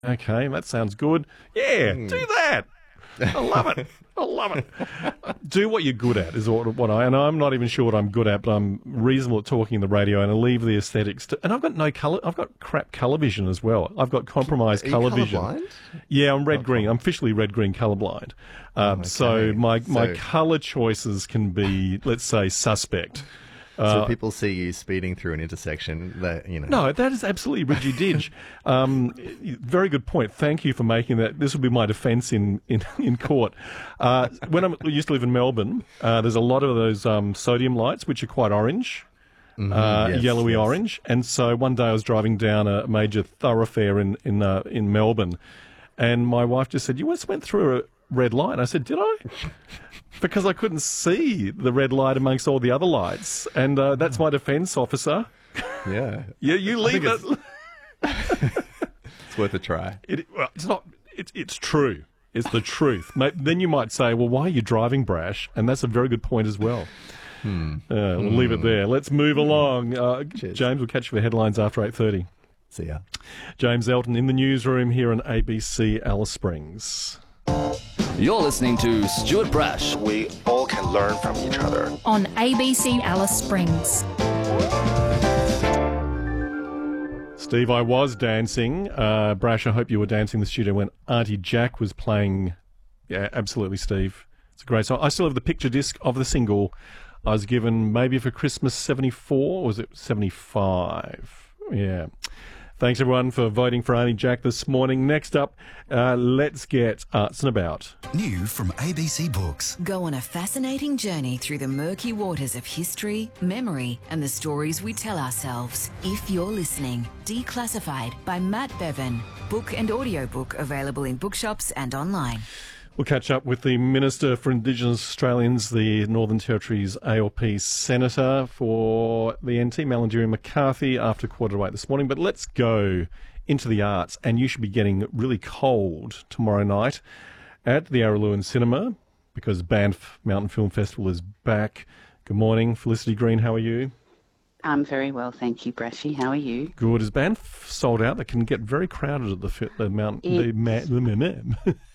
Okay, that sounds good. Yeah, do that. I love it. I love it. Do what you're good at is what and I'm not even sure what I'm good at, but I'm reasonable at talking in the radio, and I leave the aesthetics to, and I've got no colour. I've got crap colour vision as well. I've got compromised colour vision. Colourblind? Yeah, I'm red-green. I'm officially red-green colourblind. So my colour choices can be, let's say, suspect. So people see you speeding through an intersection, No, that is absolutely ridgy-didge. Very good point. Thank you for making that. This will be my defence in court. When I used to live in Melbourne, there's a lot of those sodium lights, which are quite orange, yellowy orange. And so one day I was driving down a major thoroughfare in Melbourne, and my wife just said, "You once went through a red light." And I said, "Did I?" Because I couldn't see the red light amongst all the other lights. And that's my defence, officer. Yeah. Yeah, you leave it. It's worth a try. It's not. It's true. It's the truth. Then you might say, well, why are you driving brash? And that's a very good point as well. We'll leave it there. Let's move along. James, we'll catch you for the headlines after 8:30. See ya. James Elton in the newsroom here on ABC Alice Springs. You're listening to Stuart Brash. We all can learn from each other. On ABC Alice Springs. Steve, I was dancing. Brash, I hope you were dancing in the studio when Auntie Jack was playing. Yeah, absolutely, Steve. It's a great song. I still have the picture disc of the single I was given maybe for Christmas 74, or was it 75? Yeah. Thanks, everyone, for voting for Auntie Jack this morning. Next up, let's get Arts and About. New from ABC Books. Go on a fascinating journey through the murky waters of history, memory, and the stories we tell ourselves. If You're Listening, Declassified by Matt Bevan. Book and audiobook available in bookshops and online. We'll catch up with the Minister for Indigenous Australians, the Northern Territory's ALP Senator for the NT, Malarndirri McCarthy, after 7:45 this morning. But let's go into the arts, and you should be getting really cold tomorrow night at the Araluen Cinema because Banff Mountain Film Festival is back. Good morning, Felicity Green, how are you? I'm very well, thank you, Brashy. How are you? Good. Is Banff sold out? They can get very crowded at the mountain.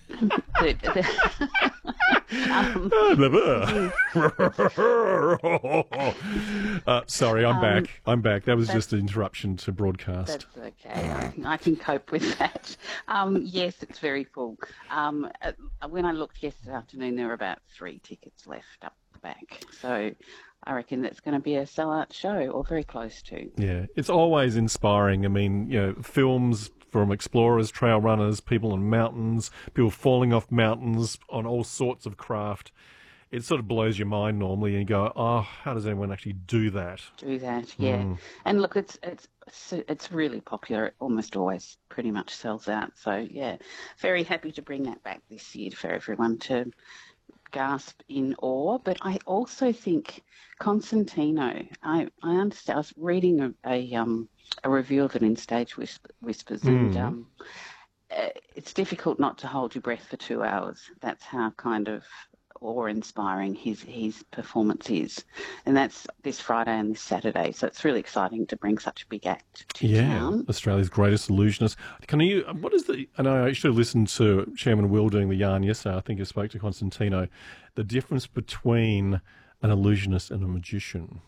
Sorry, I'm back. That was just an interruption to broadcast. That's okay. I can cope with that. Yes, it's very full. When I looked yesterday afternoon, there were about 3 tickets left up the back. So I reckon that's going to be a sellout show, or very close to. Yeah, it's always inspiring. I mean, films from explorers, trail runners, people on mountains, people falling off mountains on all sorts of craft. It sort of blows your mind normally, and you go, "Oh, how does anyone actually do that?" Yeah. And look, it's really popular. It almost always pretty much sells out. So yeah, very happy to bring that back this year for everyone to gasp in awe. But I also think Constantino. I understand. I was reading a review of it in Stage Whispers, and it's difficult not to hold your breath for 2 hours. That's how kind of awe-inspiring his performance is, and that's this Friday and this Saturday. So it's really exciting to bring such a big act to town. Australia's greatest illusionist. I know I should have listened to Chairman Will doing the yarn yesterday. I think he spoke to Constantino. The difference between an illusionist and a magician.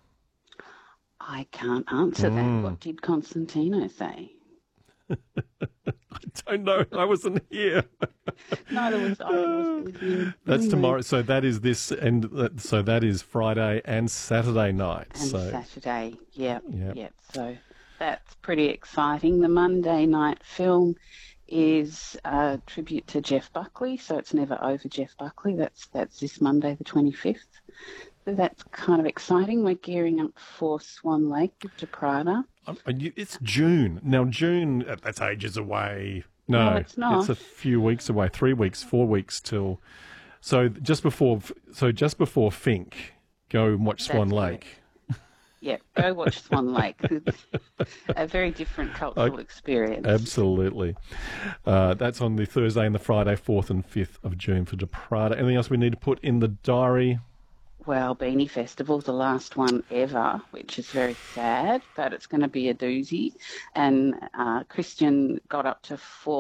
I can't answer that. What did Constantino say? I don't know. I wasn't here. Neither was I. That's tomorrow. So that is so that is Friday and Saturday night. And Saturday, yep. So that's pretty exciting. The Monday night film is a tribute to Jeff Buckley. So it's Never Over Jeff Buckley. That's this Monday, the 25th. So that's kind of exciting. We're gearing up for Swan Lake to Prada. It's June. Now, June, that's ages away. No, it's not. It's a few weeks away, 3 weeks, 4 weeks till. So just before Fink, go and watch Swan Lake. Yeah, go watch Swan Lake. It's a very different cultural experience. Absolutely. That's on the Thursday and the Friday, 4th and 5th of June for De Prada. Anything else we need to put in the diary? well, Beanie Festival, the last one ever, which is very sad, but it's going to be a doozy. And Christian got up to 4